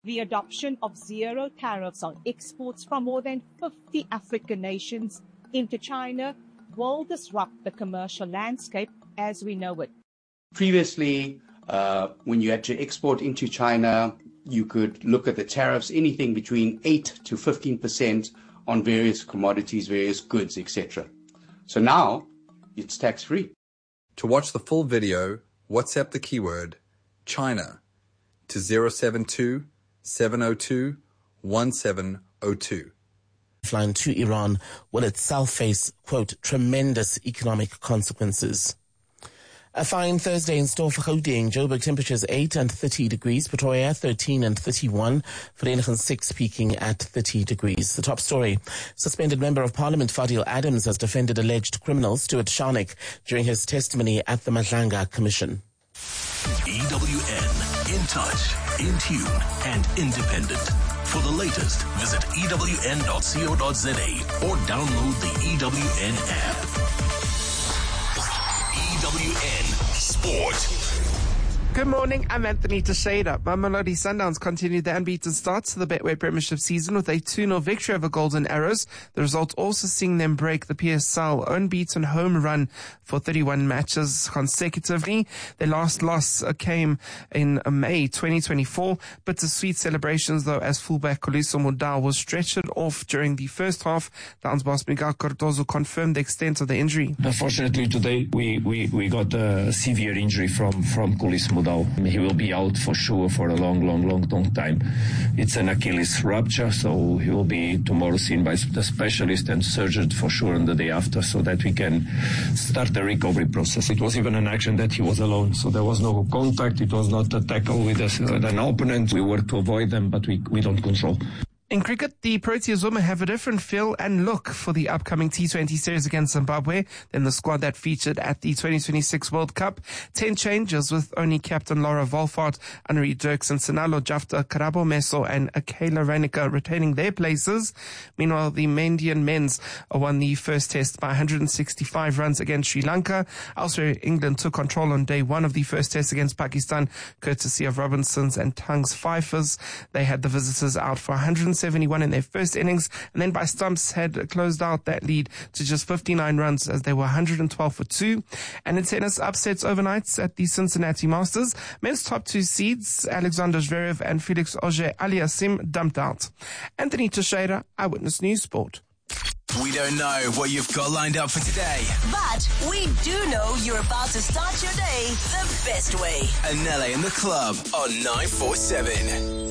The adoption of zero tariffs on exports from more than 50 African nations into China will disrupt the commercial landscape as we know it. Previously, when you had to export into China, you could look at the tariffs, anything between 8 to 15% on various commodities, various goods, etc. So now, it's tax-free. To watch the full video, WhatsApp the keyword China to 072 702 1702. Flying to Iran will itself face, quote, tremendous economic consequences. A fine Thursday in store for Gauteng. Joburg temperatures 8 and 30 degrees. Pretoria 13 and 31. Vereeniging 6 peaking at 30 degrees. The top story. Suspended Member of Parliament Fadil Adams has defended alleged criminal Stuart Sharnick during his testimony at the Madlanga Commission. EWN, in touch, in tune and independent. For the latest, visit ewn.co.za or download the EWN app. EWN Sport. Good morning, I'm Anthony Teixeira. Mamelodi Sundowns continued their unbeaten start to the Betway Premiership season with a 2-0 victory over Golden Arrows. The result also seeing them break the PSL unbeaten home run for 31 matches consecutively. Their last loss came in May 2024. Bittersweet celebrations though, as fullback Koliso Mudau was stretchered off during the first half. Downs boss Miguel Cardozo confirmed the extent of the injury. Unfortunately today we got a severe injury from Koliso Mudau. He will be out for sure for a long time. It's an Achilles rupture, so he will be tomorrow seen by the specialist and surgeon for sure on the day after, so that we can start the recovery process. It was even an action that he was alone, so there was no contact. It was not a tackle with an opponent. We work to avoid them, but we don't control. In cricket, the Proteas women have a different feel and look for the upcoming T20 series against Zimbabwe than the squad that featured at the 2026 World Cup. 10 changes with only captain Laura Wolfhard, Annerie Dirksen, Sinalo Jafta, Karabo Meso and Akela Reinecker retaining their places. Meanwhile, the Mandian men's won the first test by 165 runs against Sri Lanka. Elsewhere, England took control on day one of the first test against Pakistan, courtesy of Robinson's and Tongue's Fifers. They had the visitors out for 171 in their first innings, and then by stumps had closed out that lead to just 59 runs as they were 112 for 2. And in tennis, upsets overnight at the Cincinnati Masters. Men's top 2 seeds, Alexander Zverev and Felix Auger-Aliassime, dumped out. Anthony Teixeira, Eyewitness News Sport. We don't know what you've got lined up for today, but we do know you're about to start your day the best way. Anele in the club on 947.